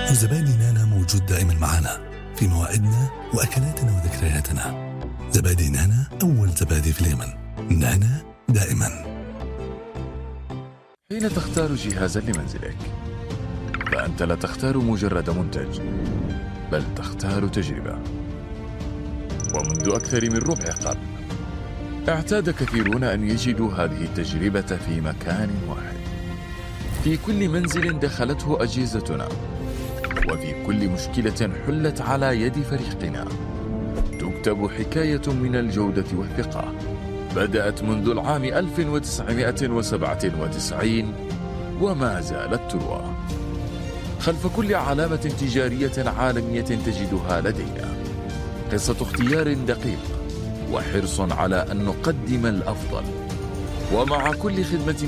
وزبادي نانا موجود دائما معنا في مواعيدنا وأكلاتنا وذكرياتنا. زبادي نانا، أول زبادي في اليمن. نانا دائما. حين تختار جهازا لمنزلك فأنت لا تختار مجرد منتج، بل تختار تجربة. ومنذ أكثر من ربع قرن اعتاد كثيرون أن يجدوا هذه التجربة في مكان واحد، في كل منزل دخلته أجهزتنا، وفي كل مشكلة حلت على يد فريقنا تكتب حكاية من الجودة والثقة بدأت منذ العام 1997 وما زالت تروى. خلف كل علامة تجارية عالمية تجدها لدينا قصة اختيار دقيق وحرص على أن نقدم الأفضل، ومع كل خدمة